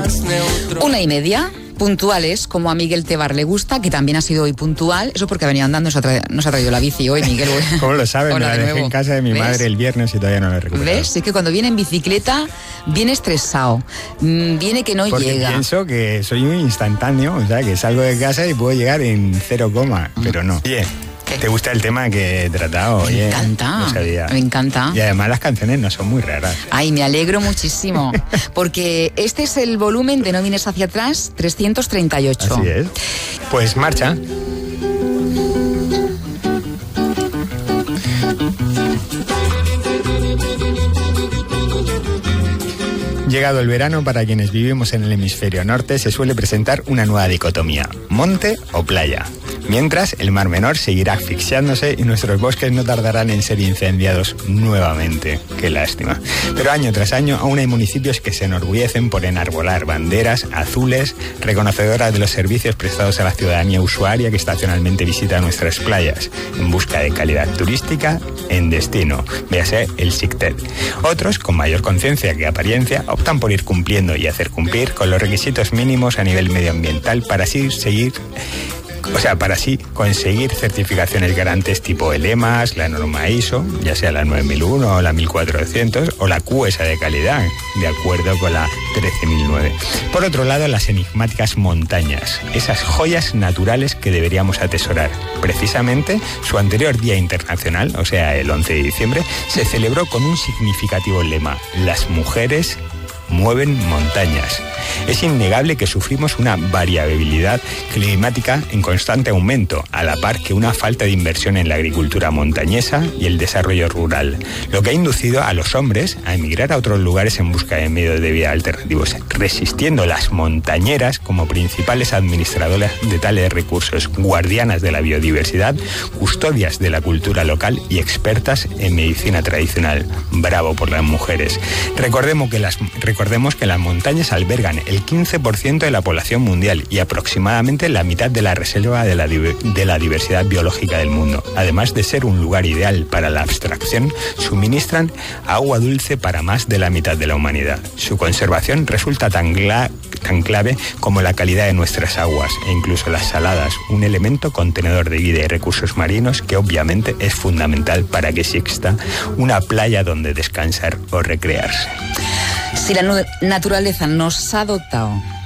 más neutro. 1:30, puntuales, como a Miguel Tebar le gusta, que también ha sido hoy puntual. Eso porque ha venido andando, nos ha traído la bici hoy, Miguel. ¿Cómo lo sabes? Hola, Me la dejé en casa de mi madre el viernes y todavía no la he recuperado. ¿Ves? Es que cuando viene en bicicleta, viene estresado. Viene que no porque llega. Pienso que soy un instantáneo, o sea, que salgo de casa y puedo llegar en 0, pero no. Oye, ¿te gusta el tema que he tratado? Oye, me encanta, no sabía. me encanta. Y además las canciones no son muy raras. Ay, me alegro muchísimo, porque este es el volumen de No mires hacia atrás, 338. Así es. Pues marcha. Llegado el verano, para quienes vivimos en el hemisferio norte, se suele presentar una nueva dicotomía, monte o playa. Mientras, el Mar Menor seguirá asfixiándose y nuestros bosques no tardarán en ser incendiados nuevamente. Qué lástima. Pero año tras año, aún hay municipios que se enorgullecen por enarbolar banderas azules, reconocedoras de los servicios prestados a la ciudadanía usuaria que estacionalmente visita nuestras playas, en busca de calidad turística en destino, véase el SICTED. Otros, con mayor conciencia que apariencia, optan por ir cumpliendo y hacer cumplir con los requisitos mínimos a nivel medioambiental para así conseguir certificaciones garantes tipo el EMAS, la norma ISO, ya sea la 9001 o la 1400, o la QS de calidad, de acuerdo con la 13009. Por otro lado, las enigmáticas montañas, esas joyas naturales que deberíamos atesorar. Precisamente, su anterior Día Internacional, o sea, el 11 de diciembre, se celebró con un significativo lema: las mujeres mueven montañas. Es innegable que sufrimos una variabilidad climática en constante aumento, a la par que una falta de inversión en la agricultura montañesa y el desarrollo rural, lo que ha inducido a los hombres a emigrar a otros lugares en busca de medios de vida alternativos, resistiendo las montañeras como principales administradoras de tales recursos, guardianas de la biodiversidad, custodias de la cultura local y expertas en medicina tradicional. Bravo por las mujeres. Recordemos que las montañas albergan el 15% de la población mundial y aproximadamente la mitad de la reserva de la diversidad biológica del mundo. Además de ser un lugar ideal para la abstracción, suministran agua dulce para más de la mitad de la humanidad. Su conservación resulta tan clave como la calidad de nuestras aguas e incluso las saladas, un elemento contenedor de vida y recursos marinos que obviamente es fundamental para que exista una playa donde descansar o recrearse. Si la naturaleza nos ha dotado